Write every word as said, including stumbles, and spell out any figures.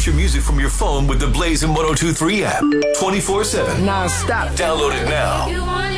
country music from your phone with the Blaze and one oh two three app. twenty-four seven. Non-stop. Download it now.